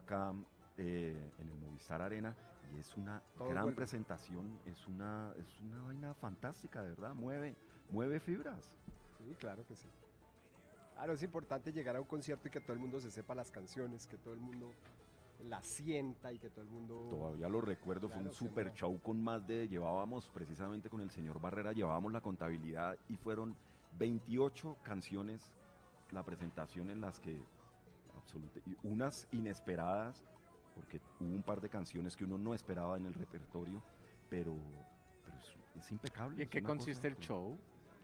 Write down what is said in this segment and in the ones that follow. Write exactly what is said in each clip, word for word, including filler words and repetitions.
acá eh, en el Movistar Arena y es una Todo gran vuelve. presentación, es una, es una vaina fantástica, de verdad, mueve, mueve fibras. Sí, claro que sí. Claro, es importante llegar a un concierto y que todo el mundo se sepa las canciones, que todo el mundo las sienta y que todo el mundo, Todavía lo recuerdo, fue un claro, se super mueva. show con más de, llevábamos precisamente con el señor Barrera, llevábamos la contabilidad y fueron veintiocho canciones la presentación en las que, absoluta, y unas inesperadas, porque hubo un par de canciones que uno no esperaba en el repertorio, pero, pero es, es ¿Y impecable, en es qué una cosa consiste el increíble. show?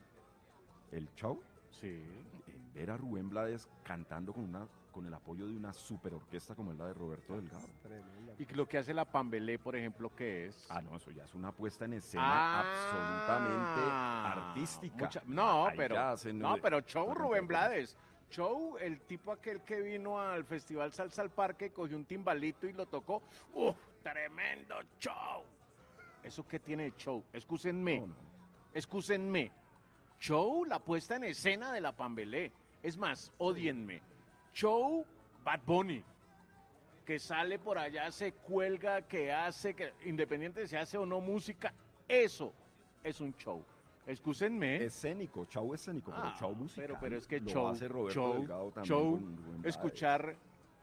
El show, Sí. en ver a Rubén Blades cantando con, una, con el apoyo de una super orquesta como es la de Roberto Delgado. Es tremenda. ¿Y lo que hace la Pambelé, por ejemplo, qué es? Ah, no, eso ya es una puesta en escena absolutamente Ah, artística. mucha- no, Ahí pero ya hacen, no, eh, pero show una cantidad Rubén de cosas. Blades. Show, el tipo aquel que vino al Festival Salsa al Parque, cogió un timbalito y lo tocó. ¡Uf! ¡Tremendo show! ¿Eso qué tiene de show? Excúsenme, No, no. excúsenme. Show, la puesta en escena de la Pambelé. Es más, odienme. Show, Bad Bunny, que sale por allá, se cuelga, que hace, que independiente de si hace o no música, eso es un show. Excúsenme. Escénico, show escénico, pero Ah, show musical. pero, pero es que lo show, hace Roberto show, Delgado también show, con Rubén Blades. escuchar,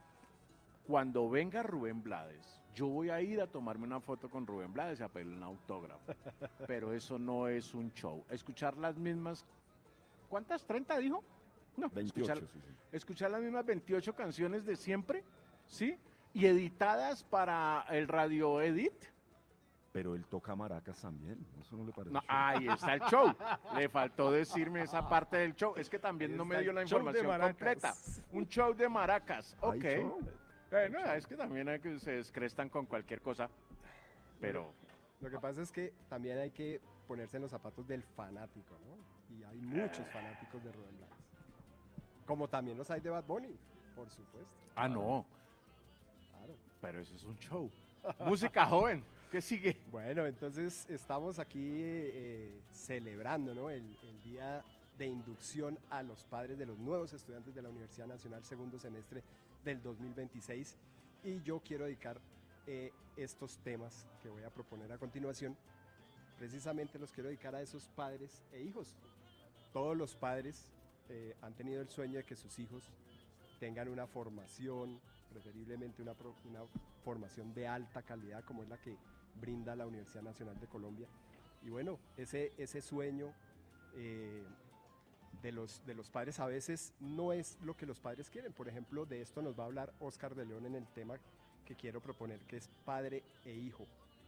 cuando venga Rubén Blades, yo voy a ir a tomarme una foto con Rubén Blades y a pedirle un autógrafo, pero eso no es un show. Escuchar las mismas, ¿cuántas? ¿treinta dijo? No, veintiocho, escuchar, sí, sí. escuchar las mismas veintiocho canciones de siempre, ¿sí? Y editadas para el radio edit. Pero él toca maracas también, eso no le parece. No, show? ahí está el show. Le faltó decirme esa parte del show. Es que también Ahí no me está dio el la show de información completa. maracas. Un show de maracas. Hay Ok. show. Bueno, es que también hay que se descrestan con cualquier cosa. Pero Lo que pasa es que también hay que ponerse en los zapatos del fanático, ¿no? Y hay muchos fanáticos de Rubén Blades. Como también los hay de Bad Bunny, por supuesto. ah no, Claro. pero eso es un show. Música joven. ¿Qué sigue? Bueno, entonces estamos aquí eh, celebrando, ¿no? el, el día de inducción a los padres de los nuevos estudiantes de la Universidad Nacional segundo semestre del dos mil veintiséis y yo quiero dedicar eh, estos temas que voy a proponer a continuación, precisamente los quiero dedicar a esos padres e hijos. Todos los padres eh, han tenido el sueño de que sus hijos tengan una formación, preferiblemente una, pro- una formación de alta calidad como es la que brinda la Universidad Nacional de Colombia. Y bueno, ese, ese sueño eh, de, los, de los padres a veces no es lo que los padres quieren. Por ejemplo, de esto nos va a hablar Oscar de León en el tema que quiero proponer, que es padre e hijo.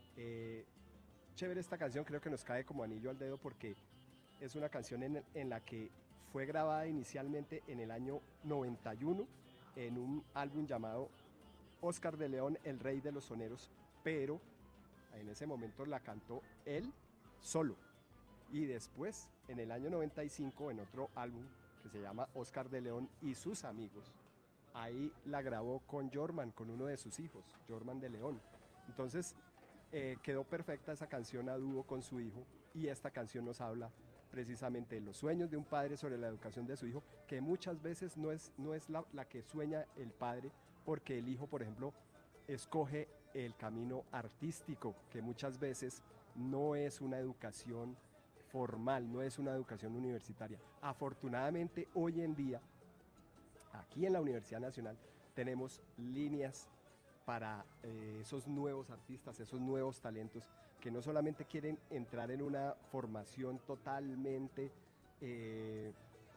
Eh, chévere esta canción, creo que nos cae como anillo al dedo porque es una canción en, en la que fue grabada inicialmente en el año noventa y uno en un álbum llamado Oscar de León, el rey de los soneros, pero en ese momento la cantó él solo. Y después, en el año noventa y cinco, en otro álbum que se llama Oscar de León y sus amigos, ahí la grabó con Jorman, con uno de sus hijos, Jorman de León. Entonces, eh, quedó perfecta esa canción a dúo con su hijo y esta canción nos habla precisamente de los sueños de un padre sobre la educación de su hijo, que muchas veces no es, no es la, la que sueña el padre, porque el hijo, por ejemplo, escoge el camino artístico, que muchas veces no es una educación formal, no es una educación universitaria. Afortunadamente, hoy en día, aquí en la Universidad Nacional, tenemos líneas para eh, esos nuevos artistas, esos nuevos talentos que no solamente quieren entrar en una formación totalmente eh, eh,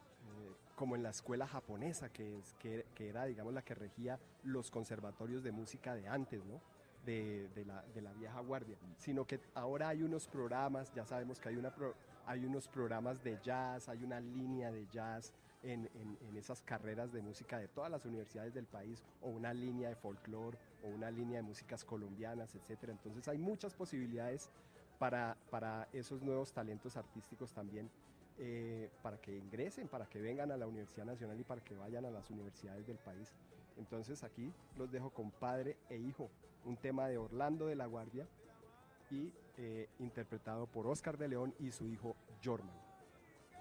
como en la escuela japonesa, que, es, que, que era, digamos, la que regía los conservatorios de música de antes, ¿no? De, de, la, de la vieja guardia, sino que ahora hay unos programas, ya sabemos que hay, una pro, hay unos programas de jazz, hay una línea de jazz en, en, en esas carreras de música de todas las universidades del país, o una línea de folclore, o una línea de músicas colombianas, etcétera. Entonces hay muchas posibilidades para, para esos nuevos talentos artísticos también, eh, para que ingresen, para que vengan a la Universidad Nacional y para que vayan a las universidades del país. Entonces aquí los dejo con Padre e Hijo, un tema de Orlando de la Guardia y eh, interpretado por Oscar de León y su hijo Jorman.